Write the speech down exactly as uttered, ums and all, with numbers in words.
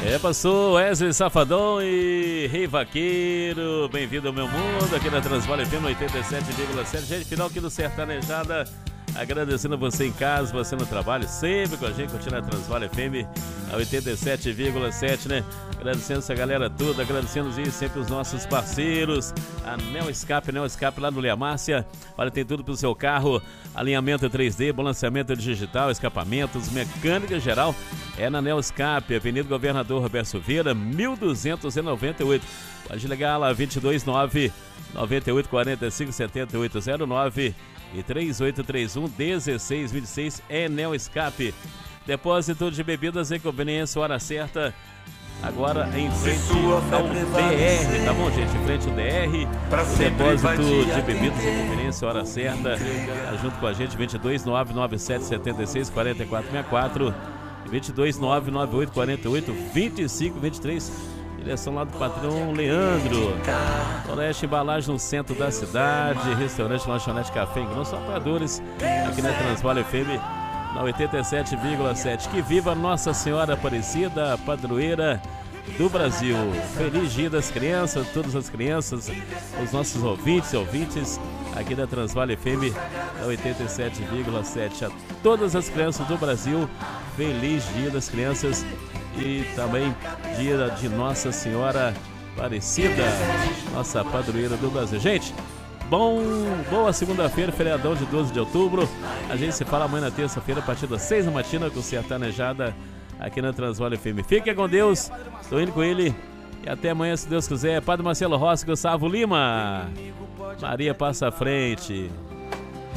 É, passou Wesley Safadão e Rei Vaqueiro. Bem-vindo ao meu mundo, aqui na Transvale F M oitenta e sete vírgula sete. Gente, final aqui do Sertanejada. Agradecendo você em casa, você no trabalho, sempre com a gente, curtindo a Transvale F M a oitenta e sete vírgula sete, né? Agradecendo essa galera toda, agradecendo sempre os nossos parceiros, a Neo Escape, Neo Escape lá no Leia Márcia. Olha, tem tudo pro seu carro, alinhamento três D, balanceamento digital, escapamentos, mecânica geral, é na Neo Escape, Avenida Governador Roberto Silveira, mil duzentos e noventa e oito. Pode ligar lá, vinte e dois nove, noventa e oito, quarenta e cinco, setenta e oito zero nove e três oito três um, dezesseis vinte e seis, é Neo Escape. Depósito de bebidas em conveniência, hora certa, agora em frente ao D R, tá bom, gente? Em frente ao D R, depósito de bebidas em conveniência, hora certa, tá junto com a gente, vinte e dois nove, nove sete sete seis, quatro quatro seis quatro, vinte e dois nove, nove oito quatro oito, vinte e cinco vinte e três, direção lá do patrão Leandro. Coleste Embalagem no centro da cidade, restaurante, lanchonete, café, não são apoiadores aqui na Transvale F M na oitenta e sete vírgula sete. Que viva Nossa Senhora Aparecida, padroeira do Brasil. Feliz dia das crianças, todas as crianças, os nossos ouvintes e ouvintes aqui da Transvale F M na oitenta e sete vírgula sete. A todas as crianças do Brasil, feliz dia das crianças e também dia de Nossa Senhora Aparecida, nossa padroeira do Brasil. Gente, Bom, boa segunda-feira, feriadão de doze de outubro. A gente se fala amanhã na terça-feira, a partir das seis da matina, com Sertanejada aqui na Transvale F M. Fique com Deus, estou indo com ele. E até amanhã, se Deus quiser. Padre Marcelo Rossi, Gustavo Lima. Maria passa à frente.